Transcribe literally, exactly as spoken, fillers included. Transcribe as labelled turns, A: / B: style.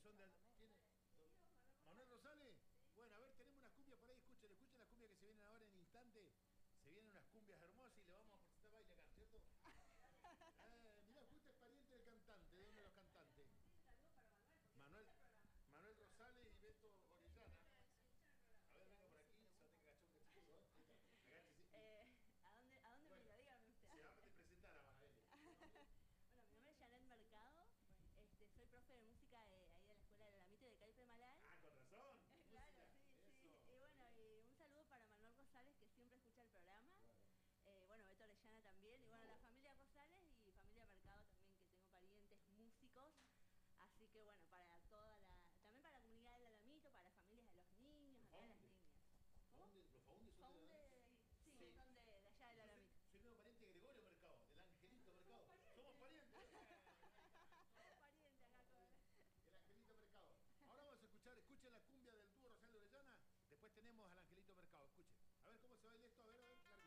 A: son de... ¿Quién es? ¿Manuel Rosales? Bueno, a ver, tenemos unas cumbias por ahí, escuchen, escuchen las cumbias que se vienen ahora en instante. Se vienen unas cumbias hermosas y le vamos a presentar baile acá, ¿cierto? Eh, mirá, justo es pariente del cantante, de uno de los cantantes. Manuel, Manuel Rosales y Beto Orellana. A ver, venga por aquí, se va a tener que agachar un cachito, ¿eh? Agáchese.
B: Eh, ¿A dónde, a dónde
A: Bueno,
B: me lo dígame usted?
A: se va a presentar a Banabelle.
B: Bueno, mi nombre es Janet Mercado, este, soy profe de música de, ahí de la escuela de la Mite de Caipe Malal.
A: Ah, con razón.
B: Claro, sí,
A: Eso.
B: sí. Y bueno, y un saludo para Manuel Rosales, que siempre escucha el programa.
A: Claro.
B: Eh, bueno, Beto Orellana también, y bueno,